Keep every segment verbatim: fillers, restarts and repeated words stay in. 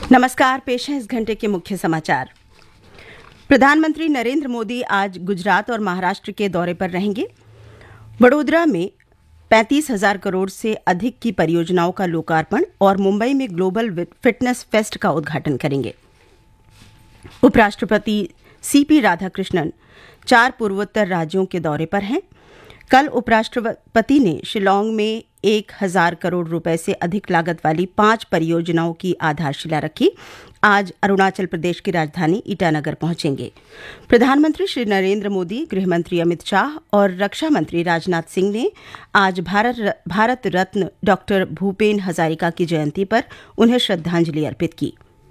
नमस्कार, पेश है इस घंटे के मुख्य समाचार। प्रधानमंत्री नरेंद्र मोदी आज गुजरात और महाराष्ट्र के दौरे पर रहेंगे। वडोदरा में पैंतीस हजार करोड़ से अधिक की परियोजनाओं का लोकार्पण और मुंबई में ग्लोबल फिटनेस फेस्ट का उद्घाटन करेंगे। उपराष्ट्रपति सीपी राधाकृष्णन चार पूर्वोत्तर राज्यों के दौरे पर हैं। कल उपराष्ट्रपति ने शिलांग में एक हजार करोड़ रुपए से अधिक लागत वाली पांच परियोजनाओं की आधारशिला रखी। आज अरुणाचल प्रदेश की राजधानी ईटानगर पहुंचेंगे। प्रधानमंत्री श्री नरेंद्र मोदी, गृहमंत्री अमित शाह और रक्षा मंत्री राजनाथ सिंह ने आज भारत भारत रत्न डॉक्टर भूपेन हजारिका की जयंती पर उन्हें श्रद्धांजलि अर्पित की।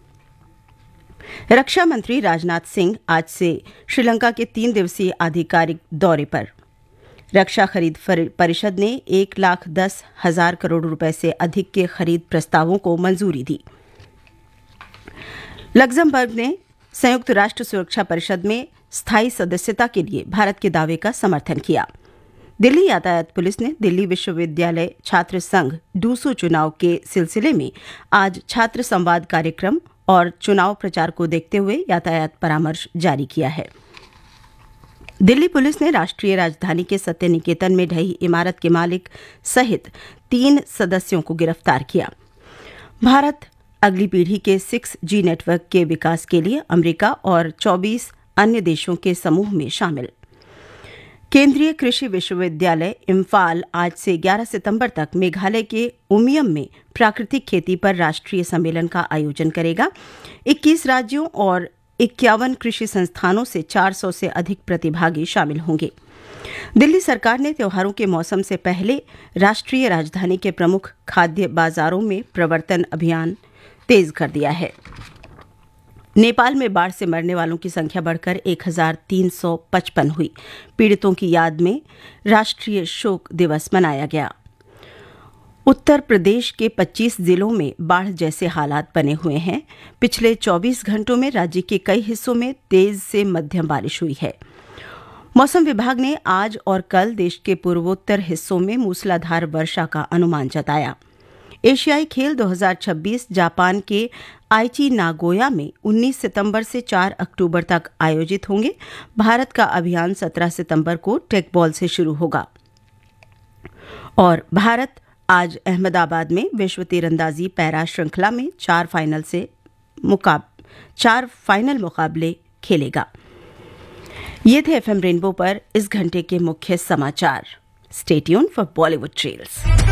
रक्षा मंत्री राजनाथ सिंह आज से श्रीलंका के तीन दिवसीय आधिकारिक दौरे पर। रक्षा खरीद परिषद ने एक लाख दस हजार करोड़ रुपए से अधिक के खरीद प्रस्तावों को मंजूरी दी। लग्जमबर्ग ने संयुक्त राष्ट्र सुरक्षा परिषद में स्थायी सदस्यता के लिए भारत के दावे का समर्थन किया। दिल्ली यातायात पुलिस ने दिल्ली विश्वविद्यालय छात्र संघ डूसू चुनाव के सिलसिले में आज छात्र संवाद कार्यक्रम और चुनाव प्रचार को देखते हुए यातायात परामर्श जारी किया है। दिल्ली पुलिस ने राष्ट्रीय राजधानी के सत्य निकेतन में ढही इमारत के मालिक सहित तीन सदस्यों को गिरफ्तार किया। भारत अगली पीढ़ी के सिक्स जी नेटवर्क के विकास के लिए अमेरिका और चौबीस अन्य देशों के समूह में शामिल। केंद्रीय कृषि विश्वविद्यालय इम्फाल आज से ग्यारह सितंबर तक मेघालय के उमियम में प्राकृतिक खेती पर राष्ट्रीय सम्मेलन का आयोजन करेगा। इक्कीस राज्यों और इक्यावन कृषि संस्थानों से चार सौ से अधिक प्रतिभागी शामिल होंगे। दिल्ली सरकार ने त्योहारों के मौसम से पहले राष्ट्रीय राजधानी के प्रमुख खाद्य बाजारों में प्रवर्तन अभियान तेज कर दिया है। नेपाल में बाढ़ से मरने वालों की संख्या बढ़कर एक हजार तीन सौ पचपन हुई। पीड़ितों की याद में राष्ट्रीय शोक दिवस मनाया गया। उत्तर प्रदेश के पच्चीस जिलों में बाढ़ जैसे हालात बने हुए हैं। पिछले चौबीस घंटों में राज्य के कई हिस्सों में तेज से मध्यम बारिश हुई है। मौसम विभाग ने आज और कल देश के पूर्वोत्तर हिस्सों में मूसलाधार वर्षा का अनुमान जताया। एशियाई खेल दो हजार छब्बीस जापान के आइची नागोया में उन्नीस सितंबर से चार अक्टूबर तक आयोजित होंगे। भारत का अभियान सत्रह सितंबर को टेकबॉल से शुरू होगा। और भारत आज अहमदाबाद में विश्व तीरंदाजी पैरा श्रृंखला में चार फाइनल से मुकाब चार फाइनल मुकाबले खेलेगा। ये थे एफएम रेनबो पर इस घंटे के मुख्य समाचार। Stay tuned for Bollywood trails.